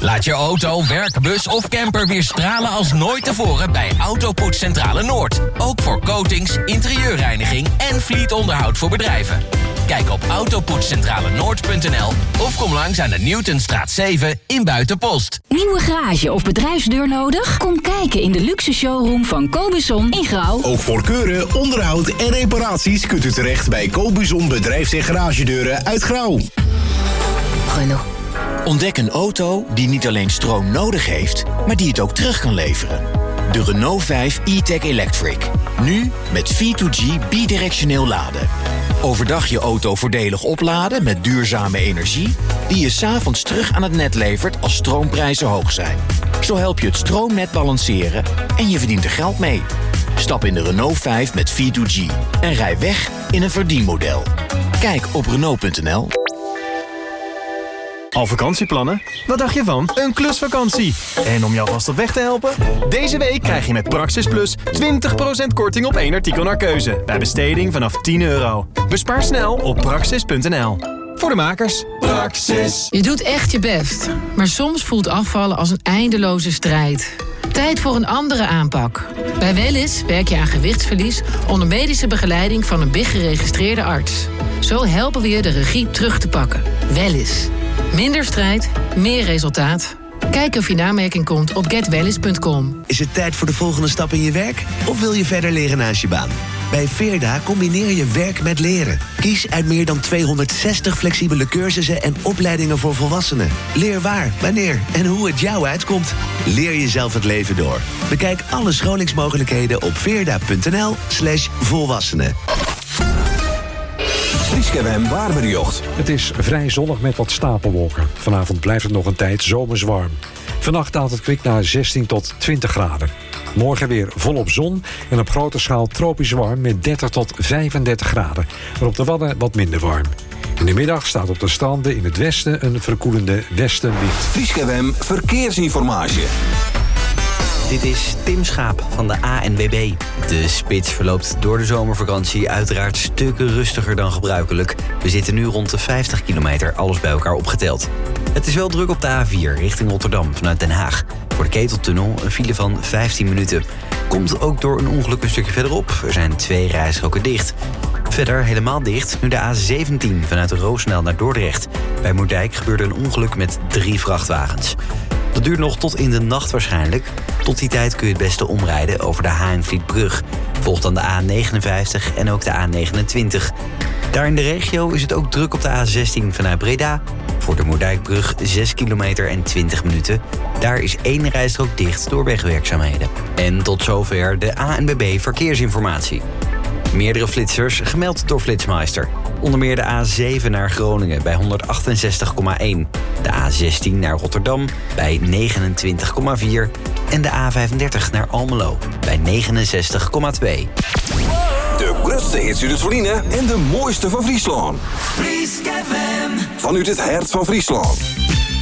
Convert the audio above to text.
Laat je auto, werkbus of camper weer stralen als nooit tevoren bij Autopoetscentrale Noord. Ook voor coatings, interieurreiniging en fleetonderhoud voor bedrijven. Kijk op autopoetscentralenoord.nl of kom langs aan de Newtonstraat 7 in Buitenpost. Nieuwe garage of bedrijfsdeur nodig? Kom kijken in de luxe showroom van Cobuzon in Grauw. Ook voor keuren, onderhoud en reparaties kunt u terecht bij Cobuzon Bedrijfs- en Garagedeuren uit Grauw. Renault. Ontdek een auto die niet alleen stroom nodig heeft, maar die het ook terug kan leveren. De Renault 5 e-Tech Electric. Nu met V2G bidirectioneel laden. Overdag je auto voordelig opladen met duurzame energie, die je 's avonds terug aan het net levert als stroomprijzen hoog zijn. Zo help je het stroomnet balanceren en je verdient er geld mee. Stap in de Renault 5 met V2G en rij weg in een verdienmodel. Kijk op Renault.nl. Al vakantieplannen? Wat dacht je van een klusvakantie? En om jou vast op weg te helpen? Deze week krijg je met Praxis Plus 20% korting op 1 artikel naar keuze. Bij besteding vanaf €10. Bespaar snel op Praxis.nl. Voor de makers. Praxis. Je doet echt je best. Maar soms voelt afvallen als een eindeloze strijd. Tijd voor een andere aanpak. Bij Wellys werk je aan gewichtsverlies onder medische begeleiding van een BIG-geregistreerde arts. Zo helpen we je de regie terug te pakken. Wellys. Minder strijd, meer resultaat. Kijk of je in aanmerking komt op getwellys.com. Is het tijd voor de volgende stap in je werk? Of wil je verder leren naast je baan? Bij Veerda combineer je werk met leren. Kies uit meer dan 260 flexibele cursussen en opleidingen voor volwassenen. Leer waar, wanneer en hoe het jou uitkomt. Leer jezelf het leven door. Bekijk alle scholingsmogelijkheden op veerda.nl/volwassenen. Frieskew Waarberjocht. Het is vrij zonnig met wat stapelwolken. Vanavond blijft het nog een tijd zomers warm. Vannacht daalt het kwik naar 16 tot 20 graden. Morgen weer volop zon en op grote schaal tropisch warm met 30 tot 35 graden. Maar op de Wadden wat minder warm. In de middag staat op de stranden in het westen een verkoelende westenwind. Frieskew Verkeersinformatie. Dit is Tim Schaap van de ANWB. De spits verloopt door de zomervakantie uiteraard stukken rustiger dan gebruikelijk. We zitten nu rond de 50 kilometer, alles bij elkaar opgeteld. Het is wel druk op de A4 richting Rotterdam vanuit Den Haag. Voor de Keteltunnel een file van 15 minuten. Komt ook door een ongeluk een stukje verderop. Er zijn 2 rijstroken dicht. Verder helemaal dicht nu de A17 vanuit Roosendaal naar Dordrecht. Bij Moerdijk gebeurde een ongeluk met 3 vrachtwagens. Dat duurt nog tot in de nacht waarschijnlijk. Tot die tijd kun je het beste omrijden over de Haringvlietbrug. Volgt dan de A59 en ook de A29. Daar in de regio is het ook druk op de A16 vanuit Breda. Voor de Moerdijkbrug 6 kilometer en 20 minuten. Daar is 1 rijstrook dicht door wegwerkzaamheden. En tot zover de ANWB Verkeersinformatie. Meerdere flitsers gemeld door Flitsmeister. Onder meer de A7 naar Groningen bij 168,1. De A16 naar Rotterdam bij 29,4. En de A35 naar Almelo bij 69,2. De grootste hits uit het Verliezen en de mooiste van Friesland. Fries FM. Vanuit het hart van Friesland.